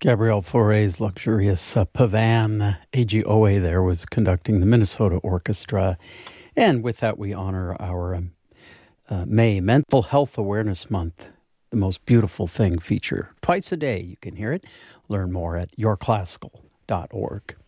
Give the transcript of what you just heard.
Gabrielle Fauré's luxurious Pavan AGOA there was conducting the Minnesota Orchestra. And with that, we honor our May Mental Health Awareness Month, the Most Beautiful Thing feature. Twice a day, you can hear it. Learn more at yourclassical.org.